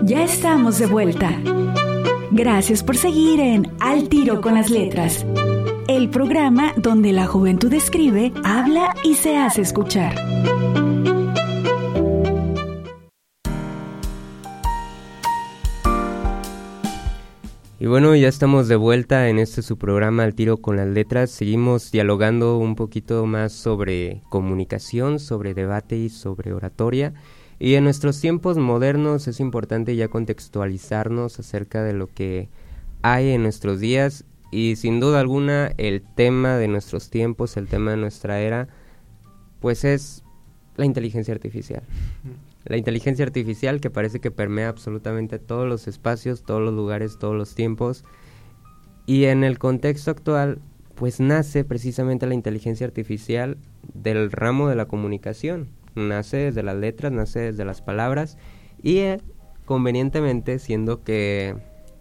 Ya estamos de vuelta. Gracias por seguir en Al Tiro con las Letras, el programa donde la juventud escribe, habla y se hace escuchar. Y bueno, ya estamos de vuelta en su programa Al Tiro con las Letras. Seguimos dialogando un poquito más sobre comunicación, sobre debate y sobre oratoria. Y en nuestros tiempos modernos es importante ya contextualizarnos acerca de lo que hay en nuestros días. Y sin duda alguna el tema de nuestros tiempos, el tema de nuestra era, pues es la inteligencia artificial. La inteligencia artificial que parece que permea absolutamente todos los espacios, todos los lugares, todos los tiempos. Y en el contexto actual, pues nace precisamente la inteligencia artificial del ramo de la comunicación. Nace desde las letras, nace desde las palabras y convenientemente, siendo que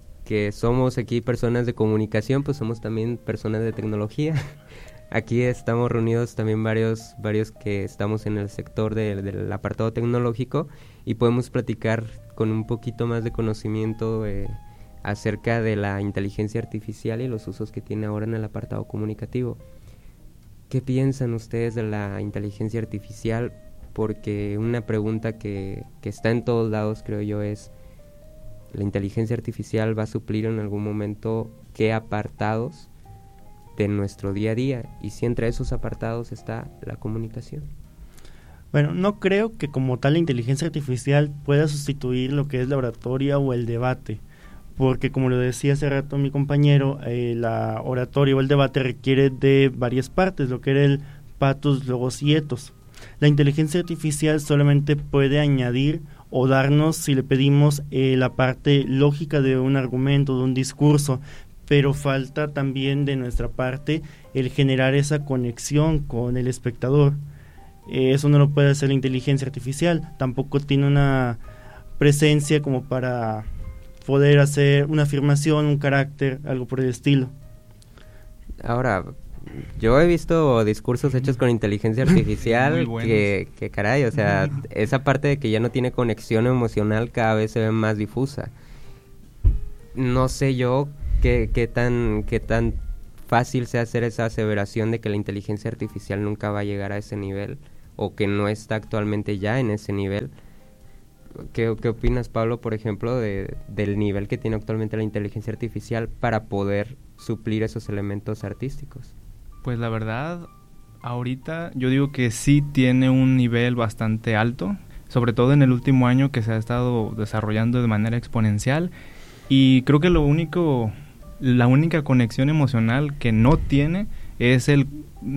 somos aquí personas de comunicación, pues somos también personas de tecnología. Aquí estamos reunidos también varios que estamos en el sector del apartado tecnológico y podemos platicar con un poquito más de conocimiento acerca de la inteligencia artificial y los usos que tiene ahora en el apartado comunicativo. ¿Qué piensan ustedes de la inteligencia artificial? Porque una pregunta que está en todos lados, creo yo, es: ¿la inteligencia artificial va a suplir en algún momento qué apartados de nuestro día a día? Y si entre esos apartados está la comunicación. Bueno, no creo que como tal la inteligencia artificial pueda sustituir lo que es la oratoria o el debate, porque como lo decía hace rato mi compañero, la oratoria o el debate requiere de varias partes, lo que era el patos, logos y etos. La inteligencia artificial solamente puede añadir o darnos, si le pedimos, la parte lógica de un argumento, de un discurso, pero falta también de nuestra parte el generar esa conexión con el espectador. Eso no lo puede hacer la inteligencia artificial, tampoco tiene una presencia como para poder hacer una afirmación, un carácter, algo por el estilo. Ahora, yo he visto discursos hechos con inteligencia artificial que caray, o sea, esa parte de que ya no tiene conexión emocional cada vez se ve más difusa. No sé yo qué tan fácil sea hacer esa aseveración de que la inteligencia artificial nunca va a llegar a ese nivel o que no está actualmente ya en ese nivel. ¿Qué opinas, Pablo, por ejemplo, del nivel que tiene actualmente la inteligencia artificial para poder suplir esos elementos artísticos? Pues la verdad, ahorita yo digo que sí tiene un nivel bastante alto, sobre todo en el último año que se ha estado desarrollando de manera exponencial, y creo que la única conexión emocional que no tiene es el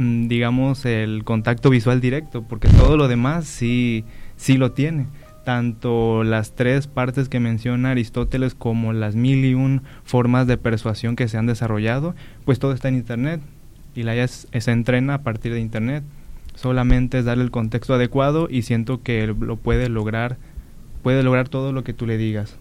contacto visual directo, porque todo lo demás sí lo tiene. Tanto las 3 partes que menciona Aristóteles como las 1001 formas de persuasión que se han desarrollado, pues todo está en internet y la IA se entrena a partir de internet. Solamente es darle el contexto adecuado y siento que lo puede lograr todo lo que tú le digas.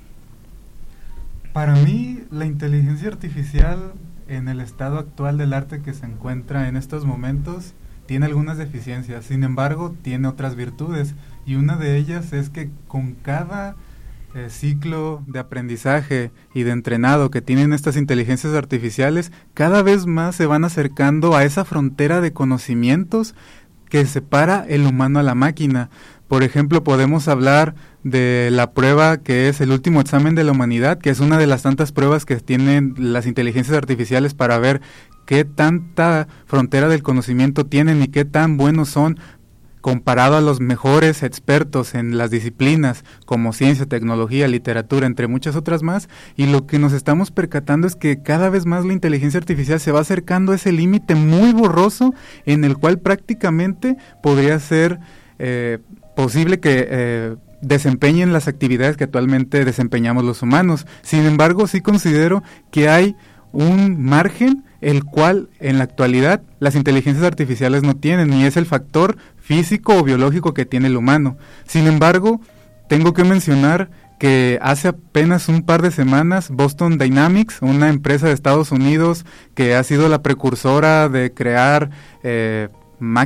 Para mí, la inteligencia artificial en el estado actual del arte que se encuentra en estos momentos tiene algunas deficiencias, sin embargo tiene otras virtudes, y una de ellas es que con cada ciclo de aprendizaje y de entrenado que tienen estas inteligencias artificiales, cada vez más se van acercando a esa frontera de conocimientos que separa el humano a la máquina. Por ejemplo, podemos hablar de la prueba que es el último examen de la humanidad, que es una de las tantas pruebas que tienen las inteligencias artificiales para ver qué tanta frontera del conocimiento tienen y qué tan buenos son comparado a los mejores expertos en las disciplinas como ciencia, tecnología, literatura, entre muchas otras más, y lo que nos estamos percatando es que cada vez más la inteligencia artificial se va acercando a ese límite muy borroso en el cual prácticamente podría ser posible que desempeñen las actividades que actualmente desempeñamos los humanos. Sin embargo, sí considero que hay un margen el cual en la actualidad las inteligencias artificiales no tienen, y es el factor físico o biológico que tiene el humano. Sin embargo, tengo que mencionar que hace apenas un par de semanas Boston Dynamics, una empresa de Estados Unidos que ha sido la precursora de crear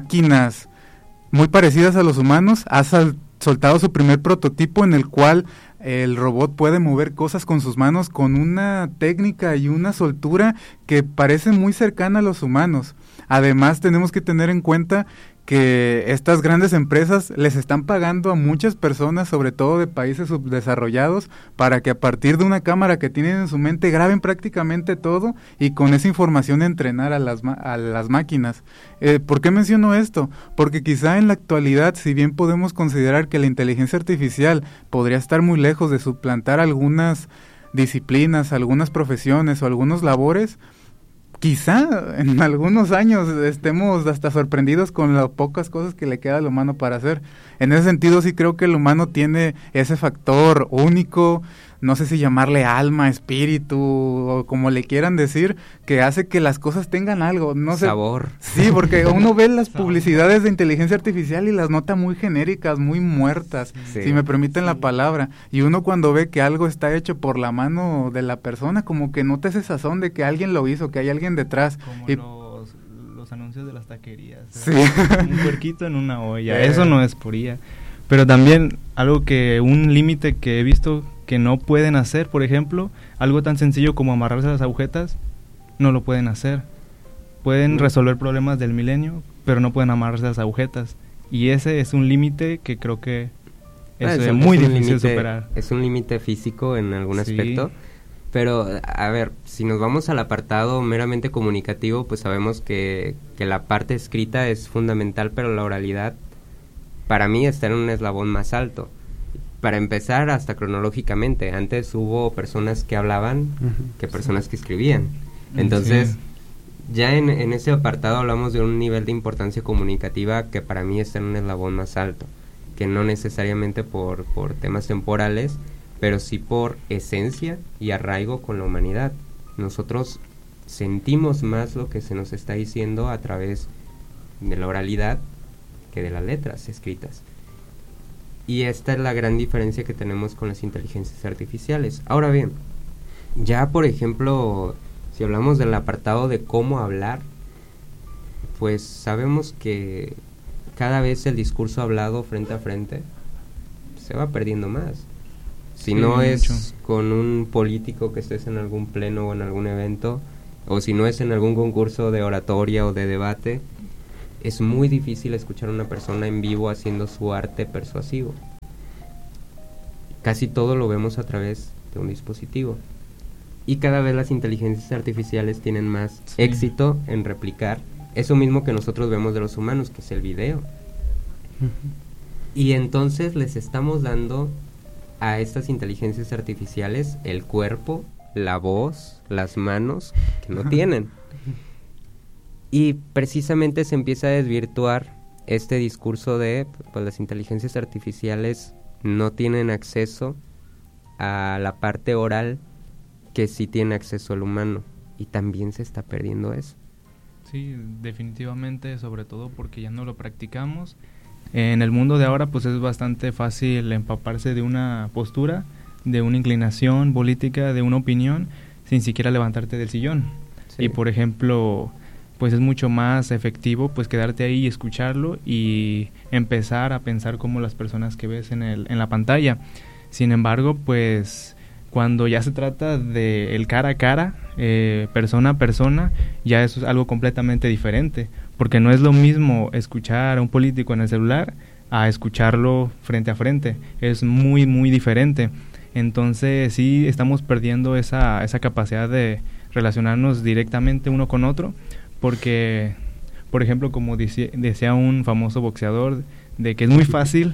máquinas muy parecidas a los humanos, ha soltado su primer prototipo en el cual el robot puede mover cosas con sus manos con una técnica y una soltura que parece muy cercana a los humanos. Además, tenemos que tener en cuenta que estas grandes empresas les están pagando a muchas personas, sobre todo de países subdesarrollados, para que a partir de una cámara que tienen en su mente graben prácticamente todo y con esa información entrenar a las máquinas. ¿Por qué menciono esto? Porque quizá en la actualidad, si bien podemos considerar que la inteligencia artificial podría estar muy lejos de suplantar algunas disciplinas, algunas profesiones o algunos labores, quizá en algunos años estemos hasta sorprendidos con las pocas cosas que le queda al humano para hacer. En ese sentido sí creo que el humano tiene ese factor único, no sé si llamarle alma, espíritu o como le quieran decir, que hace que las cosas tengan algo, no sé. Sabor. Sí, porque uno ve las publicidades de inteligencia artificial y las nota muy genéricas, muy muertas, sí, si me permiten la palabra, y uno cuando ve que algo está hecho por la mano de la persona, como que nota ese sazón de que alguien lo hizo, que hay alguien detrás. Como los anuncios de las taquerías. Sí. Un puerquito en una olla, eso no es por IA. Pero también un límite que he visto que no pueden hacer, por ejemplo, algo tan sencillo como amarrarse las agujetas, no lo pueden hacer. Pueden resolver problemas del milenio, pero no pueden amarrarse las agujetas. Y ese es un límite que creo que es muy difícil de superar. Es un límite físico en algún aspecto. Pero, a ver, si nos vamos al apartado meramente comunicativo, pues sabemos que la parte escrita es fundamental, pero la oralidad, para mí, está en un eslabón más alto. Para empezar, hasta cronológicamente, antes hubo personas que hablaban que personas que escribían. Entonces, ya en ese apartado hablamos de un nivel de importancia comunicativa que para mí está en un eslabón más alto, que no necesariamente por temas temporales, pero sí por esencia y arraigo con la humanidad. Nosotros sentimos más lo que se nos está diciendo a través de la oralidad que de las letras escritas. Y esta es la gran diferencia que tenemos con las inteligencias artificiales. Ahora bien, ya por ejemplo, si hablamos del apartado de cómo hablar, pues sabemos que cada vez el discurso hablado frente a frente se va perdiendo más. Si no es con un político que estés en algún pleno o en algún evento, o si no es en algún concurso de oratoria o de debate, es muy difícil escuchar a una persona en vivo haciendo su arte persuasivo. Casi todo lo vemos a través de un dispositivo. Y cada vez las inteligencias artificiales tienen más éxito en replicar eso mismo que nosotros vemos de los humanos, que es el video. Y entonces les estamos dando a estas inteligencias artificiales el cuerpo, la voz, las manos que no tienen. Y precisamente se empieza a desvirtuar este discurso de pues las inteligencias artificiales no tienen acceso a la parte oral que sí tiene acceso al humano, y también se está perdiendo eso. Sí, definitivamente, sobre todo porque ya no lo practicamos. En el mundo de ahora pues es bastante fácil empaparse de una postura, de una inclinación política, de una opinión, sin siquiera levantarte del sillón. Sí. Y por ejemplo, pues es mucho más efectivo pues quedarte ahí y escucharlo y empezar a pensar como las personas que ves en la pantalla. Sin embargo, pues cuando ya se trata de el cara a cara, persona a persona, ya eso es algo completamente diferente, porque no es lo mismo escuchar a un político en el celular a escucharlo frente a frente, es muy muy diferente. Entonces sí estamos perdiendo esa capacidad de relacionarnos directamente uno con otro, porque por ejemplo, como decía un famoso boxeador, de que es muy fácil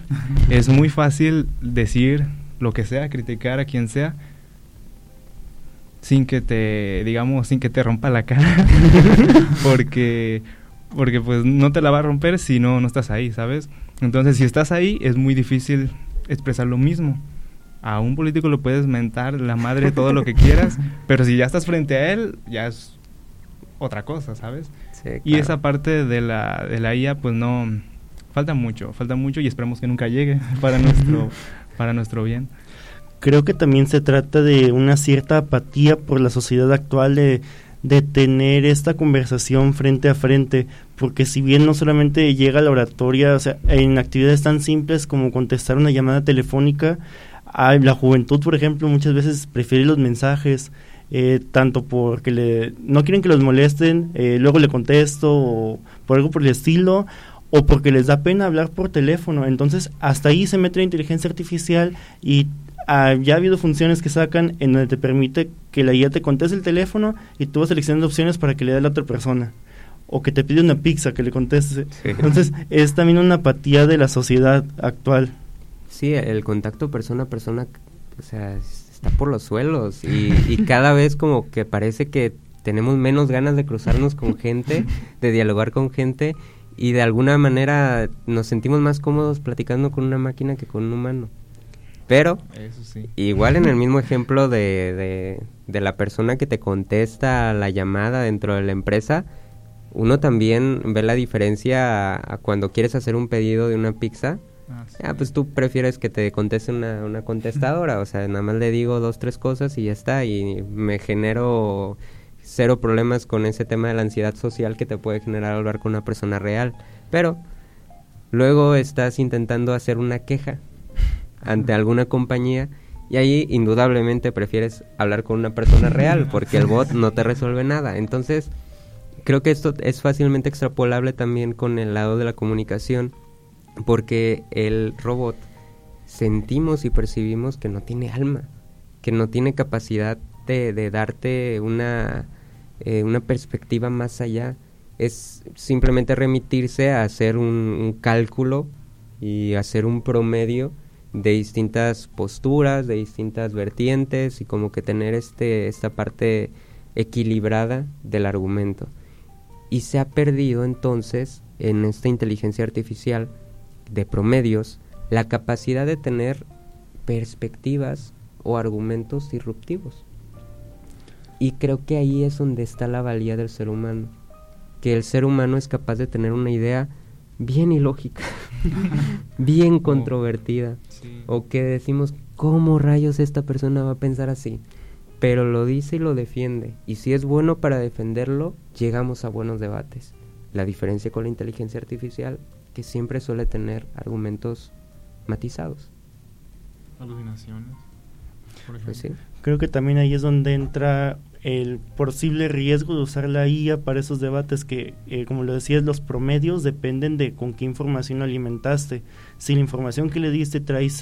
decir lo que sea, criticar a quien sea, sin que te rompa la cara, porque pues no te la va a romper si no estás ahí, ¿sabes? Entonces, si estás ahí, es muy difícil expresar lo mismo. A un político lo puedes mentar la madre todo lo que quieras, pero si ya estás frente a él, ya es otra cosa, ¿sabes? Sí, claro. Y esa parte de la IA, pues no, falta mucho y esperemos que nunca llegue para nuestro bien. Creo que también se trata de una cierta apatía por la sociedad actual de tener esta conversación frente a frente, porque si bien no solamente llega la oratoria, o sea, en actividades tan simples como contestar una llamada telefónica, La juventud, por ejemplo, muchas veces prefiere los mensajes, tanto porque no quieren que los molesten, luego le contesto, o por algo por el estilo, o porque les da pena hablar por teléfono. Entonces, hasta ahí se mete la inteligencia artificial y ya ha habido funciones que sacan en donde te permite que la IA te conteste el teléfono y tú vas seleccionando opciones para que le dé a la otra persona, o que te pide una pizza que le conteste. Sí. Entonces, es también una apatía de la sociedad actual. Sí, el contacto persona a persona, o sea, está por los suelos y cada vez como que parece que tenemos menos ganas de cruzarnos con gente, de dialogar con gente, y de alguna manera nos sentimos más cómodos platicando con una máquina que con un humano. Pero, eso sí, igual en el mismo ejemplo de la persona que te contesta a la llamada dentro de la empresa, uno también ve la diferencia a cuando quieres hacer un pedido de una pizza. Sí. Pues tú prefieres que te conteste una contestadora, o sea, nada más le digo 2, 3 cosas y ya está, y me genero 0 problemas con ese tema de la ansiedad social que te puede generar hablar con una persona real. Pero luego estás intentando hacer una queja ante alguna compañía y ahí indudablemente prefieres hablar con una persona real porque el bot no te resuelve nada. Entonces creo que esto es fácilmente extrapolable también con el lado de la comunicación, porque el robot sentimos y percibimos que no tiene alma, que no tiene capacidad de darte una perspectiva más allá. Es simplemente remitirse a hacer un cálculo y hacer un promedio de distintas posturas, de distintas vertientes, y como que tener esta parte equilibrada del argumento. Y se ha perdido entonces en esta inteligencia artificial de promedios la capacidad de tener perspectivas o argumentos disruptivos. Y creo que ahí es donde está la valía del ser humano, que el ser humano es capaz de tener una idea bien ilógica, bien controvertida, sí, o que decimos, ¿cómo rayos esta persona va a pensar así? Pero lo dice y lo defiende, y si es bueno para defenderlo, llegamos a buenos debates. La diferencia con la inteligencia artificial, que siempre suele tener argumentos matizados. Alucinaciones, por ejemplo. Pues sí. Creo que también ahí es donde entra el posible riesgo de usar la IA para esos debates que, como lo decías, los promedios dependen de con qué información lo alimentaste. Si la información que le diste trae